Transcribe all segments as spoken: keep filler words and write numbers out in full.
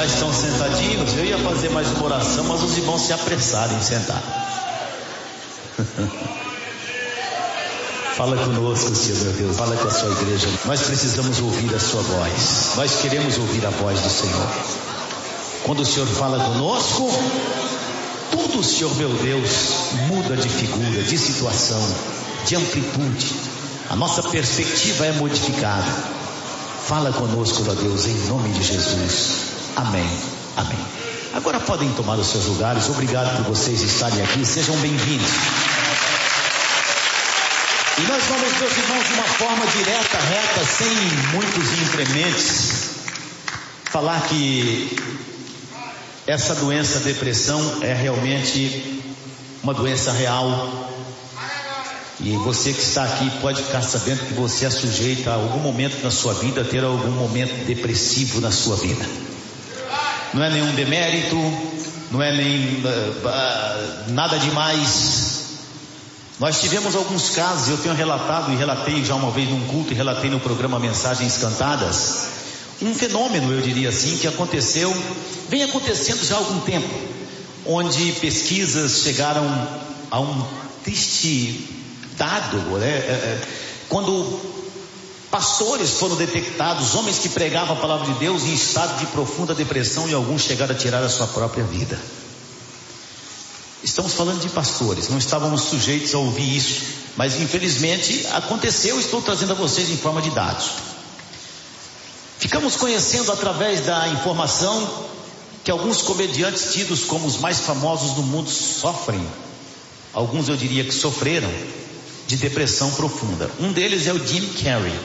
estão sentadinhos, eu ia fazer mais uma oração, mas os irmãos se apressaram em sentar. Fala conosco, Senhor meu Deus, fala com a sua igreja. Nós precisamos ouvir a sua voz, nós queremos ouvir a voz do Senhor. Quando o Senhor fala conosco, tudo, Senhor meu Deus, muda de figura, de situação, de amplitude. A nossa perspectiva é modificada. Fala conosco, ó Deus, em nome de Jesus. Amém, amém. Agora podem tomar os seus lugares. Obrigado por vocês estarem aqui, sejam bem-vindos. E nós vamos, meus irmãos, de uma forma direta, reta, sem muitos incrementos, falar que essa doença, depressão, é realmente uma doença real. E você que está aqui pode ficar sabendo que você é sujeito a algum momento na sua vida, ter algum momento depressivo na sua vida. Não é nenhum demérito, não é nem uh, nada demais. Nós tivemos alguns casos, eu tenho relatado e relatei já uma vez num culto e relatei no programa Mensagens Cantadas, um fenômeno, eu diria assim, que aconteceu, vem acontecendo já há algum tempo, onde pesquisas chegaram a um triste dado, né? Quando pastores foram detectados, homens que pregavam a palavra de Deus em estado de profunda depressão, e alguns chegaram a tirar a sua própria vida. Estamos falando de pastores, não estávamos sujeitos a ouvir isso, mas infelizmente aconteceu. Estou trazendo a vocês em forma de dados. Ficamos conhecendo através da informação que alguns comediantes tidos como os mais famosos do mundo sofrem, alguns eu diria que sofreram de depressão profunda. Um deles é o Jim Carrey,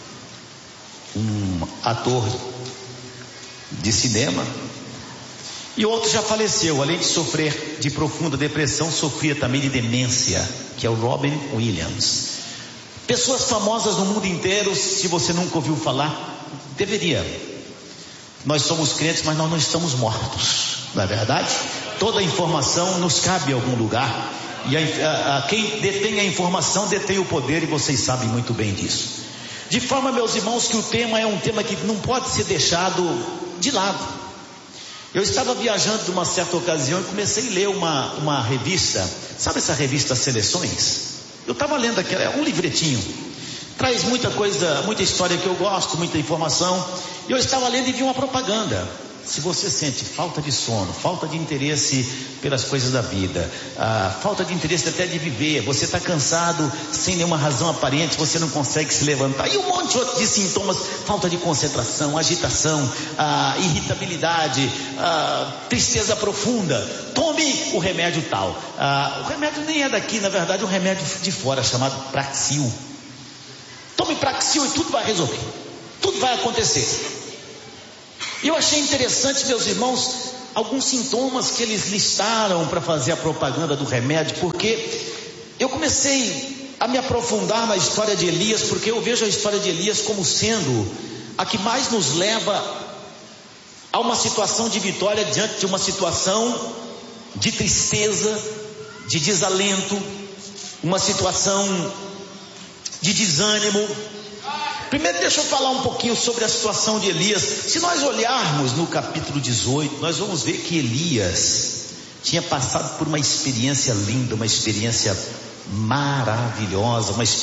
um ator de cinema, e outro já faleceu. Além de sofrer de profunda depressão, sofria também de demência, que é o Robin Williams. Pessoas famosas no mundo inteiro, se você nunca ouviu falar, deveria. Nós somos crentes, mas nós não estamos mortos, não é verdade? Toda a informação nos cabe em algum lugar, e a, a, a, quem detém a informação detém o poder, e vocês sabem muito bem disso. De forma, meus irmãos, que o tema é um tema que não pode ser deixado de lado. Eu estava viajando numa certa ocasião e comecei a ler uma, uma revista, sabe essa revista Seleções? Eu estava lendo aquela, é um livretinho, traz muita coisa, muita história que eu gosto, muita informação, e eu estava lendo e vi uma propaganda. Se você sente falta de sono, falta de interesse pelas coisas da vida, ah, falta de interesse até de viver, você está cansado sem nenhuma razão aparente, você não consegue se levantar, e um monte de outros de sintomas, falta de concentração, agitação, ah, irritabilidade, ah, tristeza profunda, tome o remédio tal. Ah, o remédio nem é daqui, na verdade é um remédio de fora, chamado Praxil. Tome Praxil e tudo vai resolver, tudo vai acontecer. E eu achei interessante, meus irmãos, alguns sintomas que eles listaram para fazer a propaganda do remédio, porque eu comecei a me aprofundar na história de Elias, porque eu vejo a história de Elias como sendo a que mais nos leva a uma situação de vitória diante de uma situação de tristeza, de desalento, uma situação de desânimo. Primeiro deixa eu falar um pouquinho sobre a situação de Elias. Se nós olharmos no capítulo dezoito, nós vamos ver que Elias tinha passado por uma experiência linda, uma experiência maravilhosa, uma